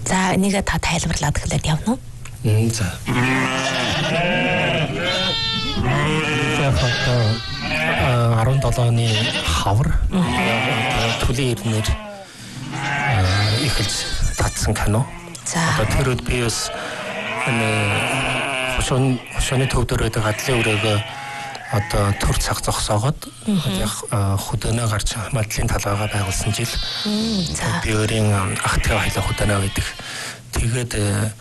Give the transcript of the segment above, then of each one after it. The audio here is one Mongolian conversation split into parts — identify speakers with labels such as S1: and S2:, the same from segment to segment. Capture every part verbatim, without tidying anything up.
S1: За энийг та тайлбарлаад хэлээд явна уу?
S2: Мм за. арван долооны хавар төлийн ирнэр эхэлж татсан кино.
S1: За.
S2: Одоо тэр үед би бас хошон хошоны төвдөр байдаг хадлын үрээгээ одоо төр цаг зогсоогоод хөдөөнөө гарч мадлын талаагаа байгуулсан жил. Би өөрийн ах тэр хоёлоо хөдөөнөө байдаг. Тэгээд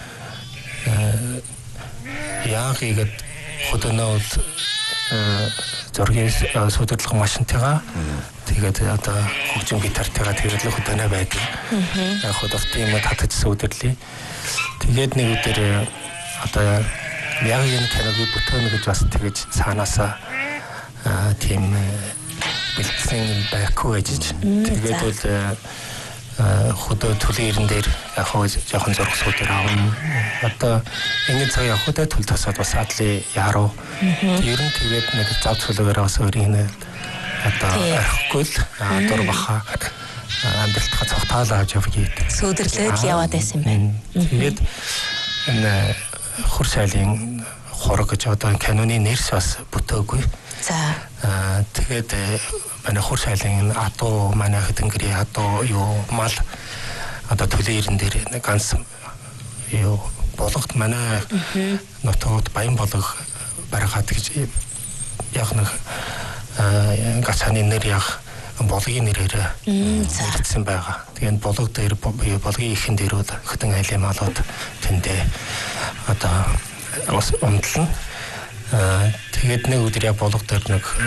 S2: яг игээд хөдөөнөө зургийн судалгаа машинтайгаа тэгээд одоо хөгжим гитартайгаа тэрлэг хөдөөнөө байдаг. Яг хөдөлтийн юм татчихсан үдэрлээ. Тэгээд нэг өдөр одоо яг энэ киног бүтээнэ гэж бас тэгэж цаанаасаа тийм бэлтгэсэн байхгүй гэж. Тэгээд бол хөдөө төлийн ирэн дээр яг хоо жоохон зургсуудаар авна. Одоо ингэ цаг яг хөдөө төл тасаад бас адлын яруу. Ер нь тэгээд нэг зав цөлөөр бас өөрийн одоо арахгүй л дур баха амьдралтаа цогтаалаа авч явж ийд.
S1: Сөөдөрлөөд яваад байсан байна.
S2: Тэгээд энэ хур шайлын хорог гэж одоо киноны нэрс бас бүтээгүй.
S1: За.
S2: Аа тэгээд манай хур шайлын адуу манай хэдэнгэрийн адуу юу мал одоо төлийн ирэн дээр ганц юу болгохт манай нутгууд баян болог барихад гэж яг нэг гацааны нэр яг болгогийн нэрээр нэрлсэн байгаа. Тэгээд болог дээр болгогийн ихэн дээр хөтөн айлын малууд тэндээ одоо ус умдлан тэгээд нэг өдөр яг болог дээр нэг